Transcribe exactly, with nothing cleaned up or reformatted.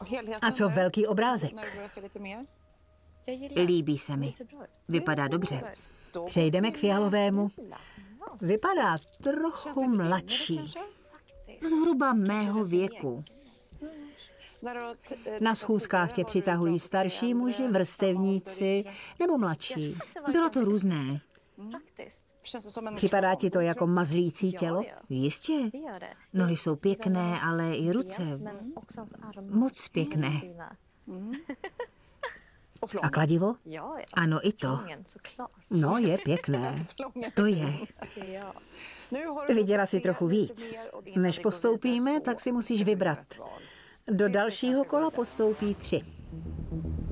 A co velký obrázek? Líbí se mi. Vypadá dobře. Přejdeme k fialovému. Vypadá trochu mladší. Zhruba mého věku. Na schůzkách tě přitahují starší muži, vrstevníci nebo mladší. Bylo to různé. Připadá ti to jako mazlící tělo? Jistě. Nohy jsou pěkné, ale i ruce. Moc pěkné. A kladivo? Ano, i to. No, je pěkné. To je. Viděla jsi trochu víc. Než postoupíme, tak si musíš vybrat. Do dalšího kola postoupí tři.